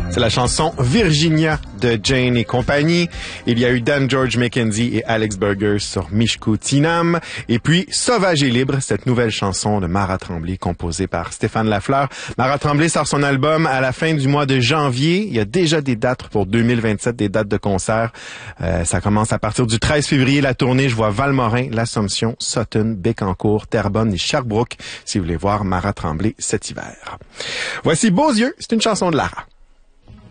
C'est la chanson Virginia de Jane et compagnie. Il y a eu Dan George McKenzie et Alex Burgers sur Mishku Tinam. Et puis Sauvage et libre, cette nouvelle chanson de Mara Tremblay composée par Stéphane Lafleur. Mara Tremblay sort son album à la fin du mois de janvier. Il y a déjà des dates pour 2027, des dates de concert. Ça commence à partir du 13 février la tournée. Je vois Valmorin, l'Assomption, Sutton, Bécancour, Terrebonne et Sherbrooke si vous voulez voir Mara Tremblay cet hiver. Voici Beaux yeux, c'est une chanson de Lara.